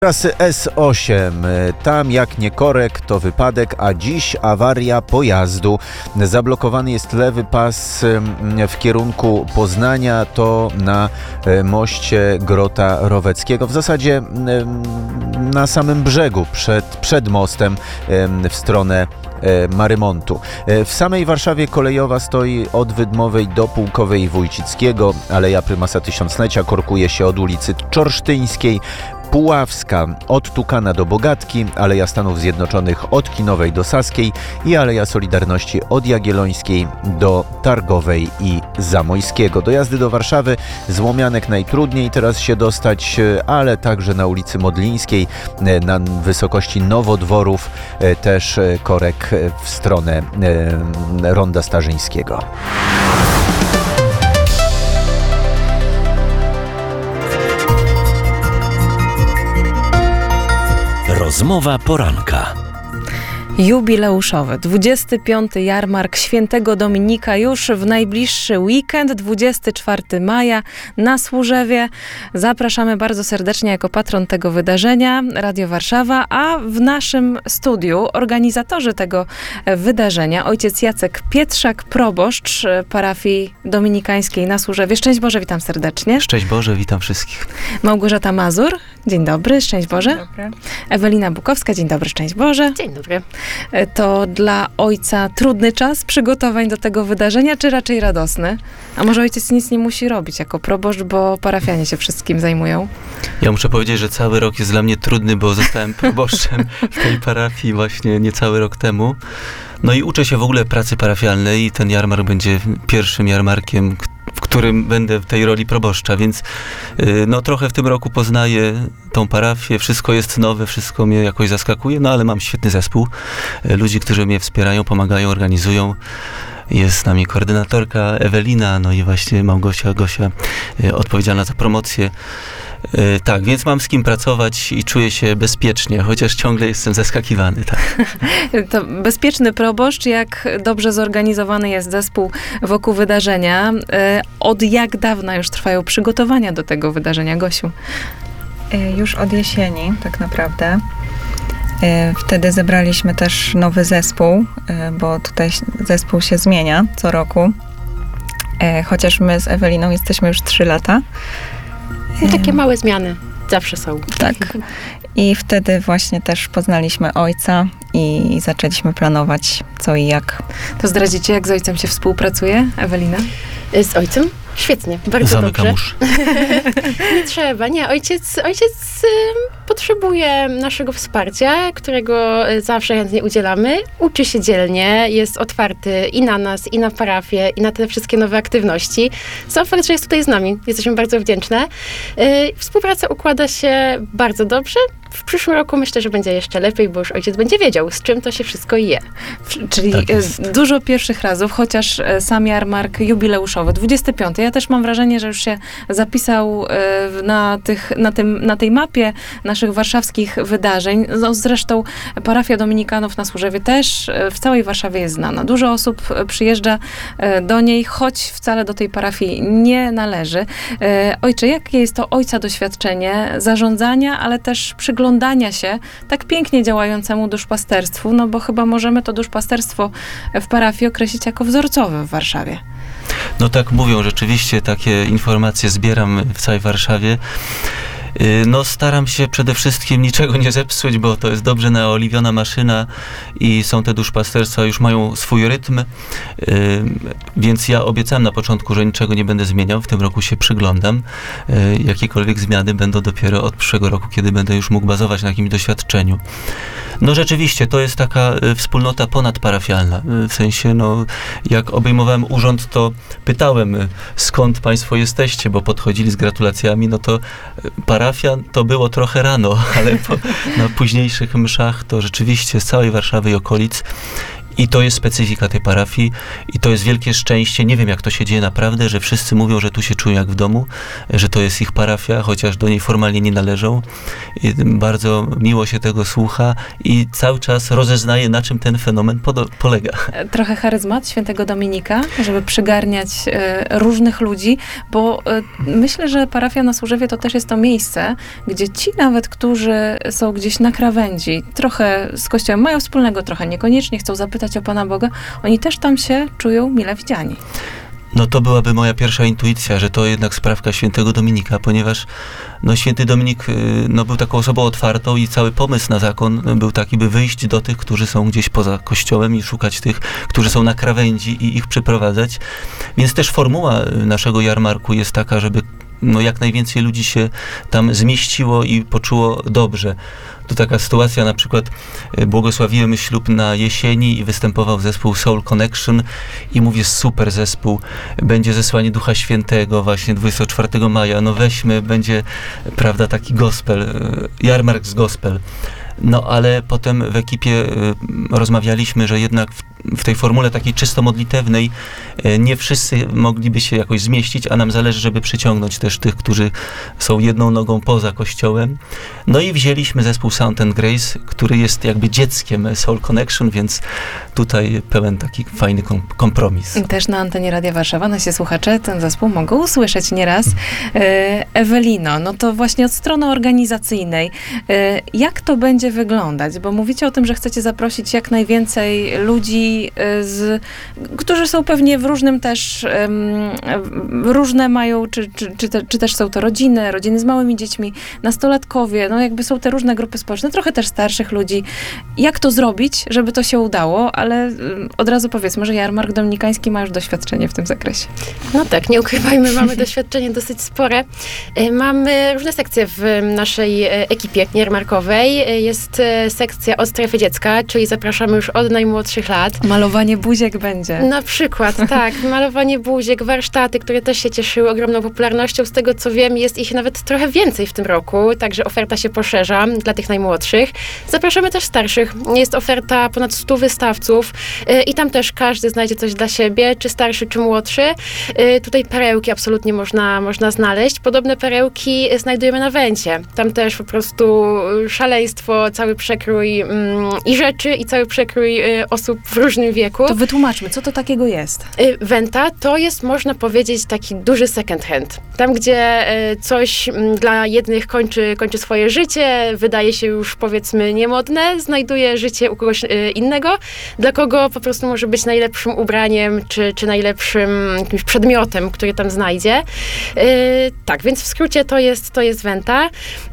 Trasy S8, tam jak nie korek, to wypadek, a dziś awaria pojazdu. Zablokowany jest lewy pas w kierunku Poznania, to na moście Grota Roweckiego, w zasadzie na samym brzegu, przed mostem w stronę Marymontu. W samej Warszawie kolejowa stoi od Wydmowej do Pułkowej Wójcickiego, Aleja Prymasa Tysiąclecia korkuje się od ulicy Czorsztyńskiej, Puławska od Tukana do Bogatki, Aleja Stanów Zjednoczonych od Kinowej do Saskiej i Aleja Solidarności od Jagiellońskiej do Targowej i Zamojskiego. Do jazdy do Warszawy z Łomianek najtrudniej teraz się dostać, ale także na ulicy Modlińskiej, na wysokości Nowodworów też korek w stronę Ronda Starzyńskiego. Rozmowa poranka. Jubileuszowy 25. jarmark Świętego Dominika już w najbliższy weekend, 24 maja na Służewie. Zapraszamy bardzo serdecznie jako patron tego wydarzenia, Radio Warszawa, a w naszym studiu organizatorzy tego wydarzenia, ojciec Jacek Pietrzak, proboszcz parafii dominikańskiej na Służewie. Szczęść Boże, witam serdecznie. Szczęść Boże, witam wszystkich. Małgorzata Mazur, dzień dobry, szczęść Boże. Dzień dobry. Ewelina Bukowska, dzień dobry, szczęść Boże. Dzień dobry. To dla ojca trudny czas przygotowań do tego wydarzenia, czy raczej radosny? A może ojciec nic nie musi robić jako proboszcz, bo parafianie się wszystkim zajmują? Ja muszę powiedzieć, że cały rok jest dla mnie trudny, bo zostałem proboszczem w tej parafii właśnie niecały rok temu. No i uczę się w ogóle pracy parafialnej i ten jarmark będzie pierwszym jarmarkiem, w którym będę w tej roli proboszcza, więc no trochę w tym roku poznaję tą parafię, wszystko jest nowe, wszystko mnie jakoś zaskakuje, no ale mam świetny zespół, ludzi, którzy mnie wspierają, pomagają, organizują. Jest z nami koordynatorka Ewelina, no i właśnie Małgosia, Gosia, odpowiedzialna za promocję. Tak, więc mam z kim pracować i czuję się bezpiecznie, chociaż ciągle jestem zaskakiwany. Tak. To bezpieczny proboszcz, jak dobrze zorganizowany jest zespół wokół wydarzenia. Od jak dawna już trwają przygotowania do tego wydarzenia, Gosiu? Już od jesieni tak naprawdę. Wtedy zebraliśmy też nowy zespół, bo tutaj zespół się zmienia co roku. Chociaż my z Eweliną jesteśmy już 3 lata. No, takie małe zmiany zawsze są. Tak. I wtedy właśnie też poznaliśmy ojca i zaczęliśmy planować co i jak. To zdradzicie, jak z ojcem się współpracuje, Ewelina? Z ojcem? Świetnie, bardzo Zamykam dobrze. uszy. Nie trzeba, nie. Ojciec potrzebuje naszego wsparcia, którego zawsze chętnie udzielamy. Uczy się dzielnie, jest otwarty i na nas, i na parafię, i na te wszystkie nowe aktywności. Sam fakt, że jest tutaj z nami. Jesteśmy bardzo wdzięczne. Współpraca układa się bardzo dobrze. W przyszłym roku myślę, że będzie jeszcze lepiej, bo już ojciec będzie wiedział, z czym to się wszystko je. Czyli Tak dużo pierwszych razów, chociaż sam jarmark jubileuszowy, 25. Ja też mam wrażenie, że już się zapisał na tej mapie naszych warszawskich wydarzeń. No, zresztą parafia Dominikanów na Służewie też w całej Warszawie jest znana. Dużo osób przyjeżdża do niej, choć wcale do tej parafii nie należy. Ojcze, jakie jest to ojca doświadczenie zarządzania, ale też przyglądania się tak pięknie działającemu duszpasterstwu, no bo chyba możemy to duszpasterstwo w parafii określić jako wzorcowe w Warszawie. No tak mówią, rzeczywiście takie informacje zbieram w całej Warszawie. No staram się przede wszystkim niczego nie zepsuć, bo to jest dobrze naoliwiona maszyna i są te duszpasterstwa, już mają swój rytm, więc ja obiecałem na początku, że niczego nie będę zmieniał, w tym roku się przyglądam. Jakiekolwiek zmiany będą dopiero od przyszłego roku, kiedy będę już mógł bazować na jakimś doświadczeniu. No rzeczywiście, to jest taka wspólnota ponadparafialna, w sensie, no jak obejmowałem urząd, to pytałem, skąd państwo jesteście, bo podchodzili z gratulacjami, no to parafia to było trochę rano, ale na późniejszych mszach to rzeczywiście z całej Warszawy i okolic. I to jest specyfika tej parafii i to jest wielkie szczęście. Nie wiem, jak to się dzieje naprawdę, że wszyscy mówią, że tu się czują jak w domu, że to jest ich parafia, chociaż do niej formalnie nie należą. I bardzo miło się tego słucha i cały czas rozeznaje, na czym ten fenomen polega. Trochę charyzmat świętego Dominika, żeby przygarniać różnych ludzi, bo myślę, że parafia na Służewie to też jest to miejsce, gdzie ci nawet, którzy są gdzieś na krawędzi, trochę z Kościołem mają wspólnego, trochę niekoniecznie, chcą zapytać o Pana Boga, oni też tam się czują mile widziani. No to byłaby moja pierwsza intuicja, że to jednak sprawka świętego Dominika, ponieważ święty Dominik był taką osobą otwartą i cały pomysł na zakon był taki, by wyjść do tych, którzy są gdzieś poza kościołem i szukać tych, którzy są na krawędzi i ich przyprowadzać. Więc też formuła naszego jarmarku jest taka, żeby jak najwięcej ludzi się tam zmieściło i poczuło dobrze. Tu taka sytuacja, na przykład błogosławiłem ślub na jesieni i występował zespół Soul Connection i mówię, super zespół, będzie zesłanie Ducha Świętego właśnie 24 maja, weźmy, będzie, prawda, taki gospel, jarmark z gospel. Ale potem w ekipie rozmawialiśmy, że jednak w tej formule takiej czysto modlitewnej nie wszyscy mogliby się jakoś zmieścić, a nam zależy, żeby przyciągnąć też tych, którzy są jedną nogą poza kościołem. I wzięliśmy zespół Sound and Grace, który jest jakby dzieckiem Soul Connection, więc tutaj pełen taki fajny kompromis. Też na antenie Radia Warszawa nasi słuchacze ten zespół mogą usłyszeć nieraz. Ewelino, to właśnie od strony organizacyjnej. Jak to będzie wyglądać? Bo mówicie o tym, że chcecie zaprosić jak najwięcej ludzi, którzy są pewnie w różnym też, różne mają, czy też są to rodziny z małymi dziećmi, nastolatkowie, jakby są te różne grupy społeczne, trochę też starszych ludzi. Jak to zrobić, żeby to się udało? Ale od razu powiedzmy, że jarmark dominikański ma już doświadczenie w tym zakresie. Tak, nie ukrywajmy, mamy doświadczenie dosyć spore. Mamy różne sekcje w naszej ekipie jarmarkowej. Jest sekcja od strefy dziecka, czyli zapraszamy już od najmłodszych lat. Malowanie buziek będzie. Na przykład, tak. Malowanie buziek, warsztaty, które też się cieszyły ogromną popularnością. Z tego, co wiem, jest ich nawet trochę więcej w tym roku, także oferta się poszerza dla tych najmłodszych. Zapraszamy też starszych. Jest oferta ponad 100 wystawców i tam też każdy znajdzie coś dla siebie, czy starszy, czy młodszy. Tutaj perełki absolutnie można znaleźć. Podobne perełki znajdujemy na Wencie. Tam też po prostu szaleństwo, cały przekrój i rzeczy, i cały przekrój osób w różnym wieku. To wytłumaczmy, co to takiego jest? Wenta to jest, można powiedzieć, taki duży second hand. Tam, gdzie coś dla jednych kończy swoje życie, wydaje się już, powiedzmy, niemodne, znajduje życie u kogoś innego, dla kogo po prostu może być najlepszym ubraniem, czy najlepszym jakimś przedmiotem, który tam znajdzie. Tak, więc w skrócie to jest Wenta.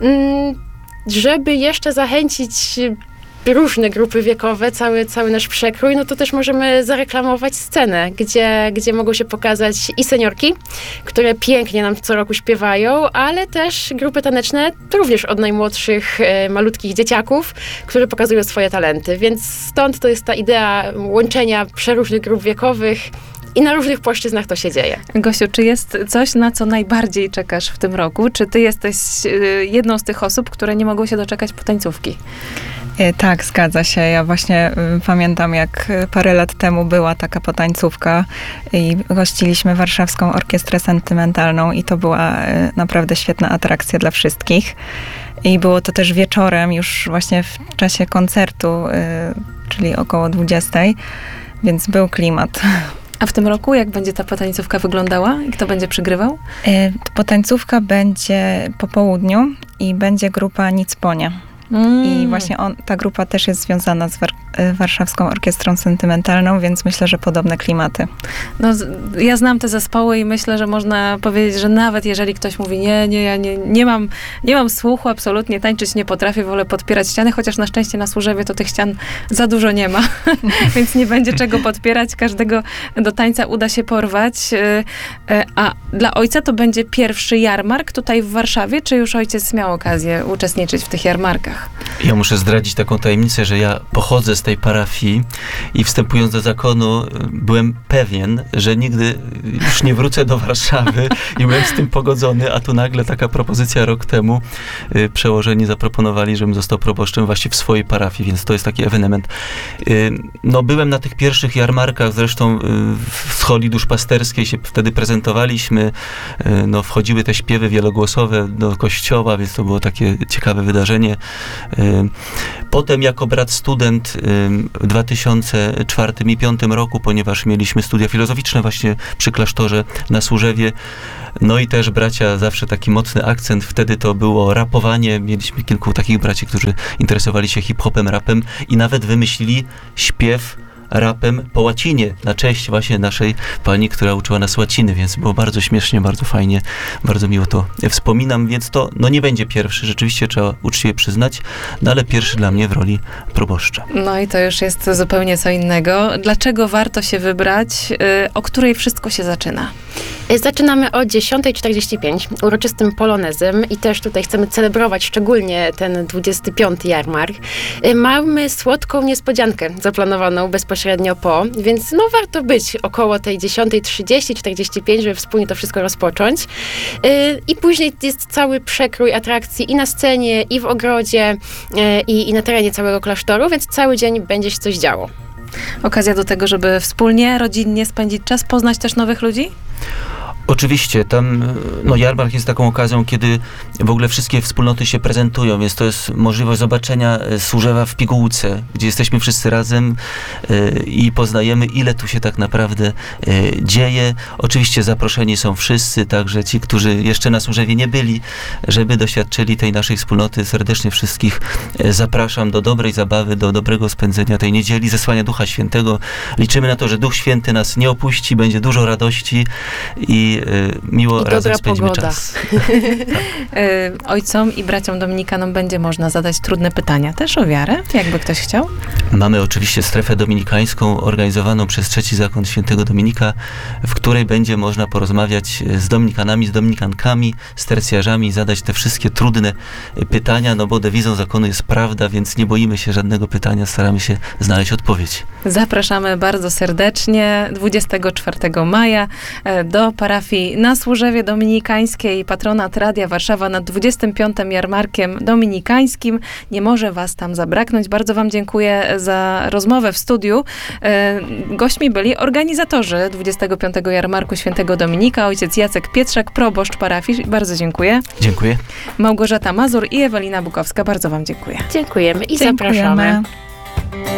Żeby jeszcze zachęcić różne grupy wiekowe, cały nasz przekrój, to też możemy zareklamować scenę, gdzie mogą się pokazać i seniorki, które pięknie nam co roku śpiewają, ale też grupy taneczne, również od najmłodszych, malutkich dzieciaków, które pokazują swoje talenty. Więc stąd to jest ta idea łączenia przeróżnych grup wiekowych i na różnych płaszczyznach to się dzieje. Gosiu, czy jest coś, na co najbardziej czekasz w tym roku? Czy ty jesteś jedną z tych osób, które nie mogą się doczekać potańcówki? Tak, zgadza się. Ja właśnie pamiętam, jak parę lat temu była taka potańcówka i gościliśmy Warszawską Orkiestrę Sentymentalną i to była naprawdę świetna atrakcja dla wszystkich. I było to też wieczorem, już właśnie w czasie koncertu, czyli około 20, więc był klimat. A w tym roku jak będzie ta potańcówka wyglądała? I kto będzie przygrywał? Potańcówka będzie po południu i będzie grupa Nicponie. I właśnie ta grupa też jest związana z Warszawską Orkiestrą Sentymentalną, więc myślę, że podobne klimaty. Ja znam te zespoły i myślę, że można powiedzieć, że nawet jeżeli ktoś mówi, ja nie mam słuchu, absolutnie tańczyć nie potrafię, wolę podpierać ściany, chociaż na szczęście na Służewie to tych ścian za dużo nie ma, więc nie będzie czego podpierać, każdego do tańca uda się porwać. A dla ojca to będzie pierwszy jarmark tutaj w Warszawie, czy już ojciec miał okazję uczestniczyć w tych jarmarkach? parafiach. Ja muszę zdradzić taką tajemnicę, że ja pochodzę z tej parafii i wstępując do zakonu byłem pewien, że nigdy już nie wrócę do Warszawy i byłem z tym pogodzony, a tu nagle taka propozycja rok temu. Przełożeni zaproponowali, żebym został proboszczem właśnie w swojej parafii, więc to jest taki ewenement. No byłem na tych pierwszych jarmarkach, zresztą w scholi duszpasterskiej się wtedy prezentowaliśmy, no wchodziły te śpiewy wielogłosowe do kościoła, więc to było takie ciekawe wydarzenie. Potem jako brat student w 2004 i 2005 roku, ponieważ mieliśmy studia filozoficzne właśnie przy klasztorze na Służewie, no i też bracia, zawsze taki mocny akcent, wtedy to było rapowanie, mieliśmy kilku takich braci, którzy interesowali się hip-hopem, rapem i nawet wymyślili śpiew rapem po łacinie, na cześć właśnie naszej pani, która uczyła nas łaciny, więc było bardzo śmiesznie, bardzo fajnie, bardzo miło to wspominam, więc to no nie będzie pierwszy, rzeczywiście trzeba uczciwie przyznać, no ale pierwszy dla mnie w roli proboszcza. No i to już jest zupełnie co innego. Dlaczego warto się wybrać? O której wszystko się zaczyna? Zaczynamy o 10:45 uroczystym polonezem i też tutaj chcemy celebrować szczególnie ten 25. jarmark. Mamy słodką niespodziankę zaplanowaną bezpośrednio po, więc no warto być około tej 10:30-45, żeby wspólnie to wszystko rozpocząć. I później jest cały przekrój atrakcji i na scenie, i w ogrodzie, i na terenie całego klasztoru, więc cały dzień będzie się coś działo. Okazja do tego, żeby wspólnie, rodzinnie spędzić czas, poznać też nowych ludzi? Oczywiście, tam no, jarmark jest taką okazją, kiedy w ogóle wszystkie wspólnoty się prezentują, więc to jest możliwość zobaczenia Służewa w pigułce, gdzie jesteśmy wszyscy razem i poznajemy, ile tu się tak naprawdę dzieje. Oczywiście zaproszeni są wszyscy, także ci, którzy jeszcze na Służewie nie byli, żeby doświadczyli tej naszej wspólnoty. Serdecznie wszystkich zapraszam do dobrej zabawy, do dobrego spędzenia tej niedzieli, zesłania Ducha Świętego. Liczymy na to, że Duch Święty nas nie opuści, będzie dużo radości i miło razem spędzimy czas. Ojcom i braciom dominikanom będzie można zadać trudne pytania też o wiarę, jakby ktoś chciał? Mamy oczywiście strefę dominikańską organizowaną przez Trzeci Zakon Świętego Dominika, w której będzie można porozmawiać z dominikanami, z dominikankami, z tercjarzami, zadać te wszystkie trudne pytania, no bo dewizą zakonu jest prawda, więc nie boimy się żadnego pytania, staramy się znaleźć odpowiedź. Zapraszamy bardzo serdecznie 24 maja do parafii na Służewie Dominikańskiej. Patronat Radia Warszawa nad 25. Jarmarkiem Dominikańskim. Nie może was tam zabraknąć. Bardzo wam dziękuję za rozmowę w studiu. Gośćmi byli organizatorzy 25. Jarmarku Świętego Dominika, ojciec Jacek Pietrzak, proboszcz parafii. Bardzo dziękuję. Dziękuję. Małgorzata Mazur i Ewelina Bukowska. Bardzo wam dziękuję. Dziękujemy i Dziękujemy. zapraszamy.